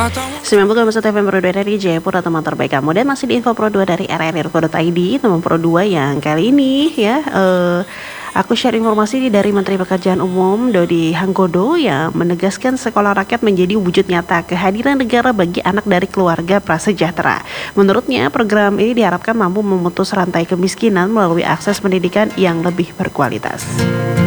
90,1 FM Pro 2 dari Jayapura, teman terbaik kamu. Dan masih di info Pro 2 dari rri.co.id, teman Pro 2 yang kali ini ya aku share informasi dari Menteri Pekerjaan Umum Dodi Hanggodo yang menegaskan sekolah rakyat menjadi wujud nyata kehadiran negara bagi anak dari keluarga prasejahtera. Menurutnya, program ini diharapkan mampu memutus rantai kemiskinan melalui akses pendidikan yang lebih berkualitas.